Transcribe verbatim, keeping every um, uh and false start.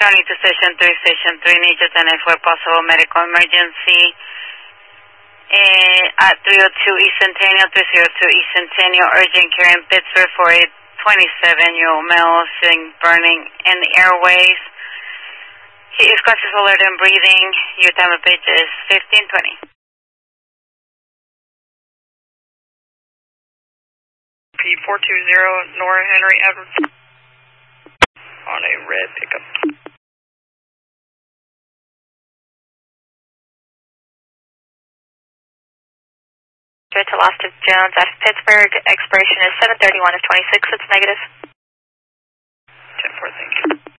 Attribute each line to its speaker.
Speaker 1: County to Station three, Station three, need to attend for possible medical emergency. Uh, at three oh two East Centennial, three oh two East Centennial, urgent care in Pittsburgh for a twenty-seven-year-old male seeing burning in the airways. He is conscious, alert, and breathing. Your time of pitch is fifteen twenty.
Speaker 2: P four two zero, Nora Henry Edwards. On a red pickup.
Speaker 3: To Lost of Jones, F Pittsburgh, expiration is seven thirty-one of twenty-six, it's negative.
Speaker 2: ten four, thank you.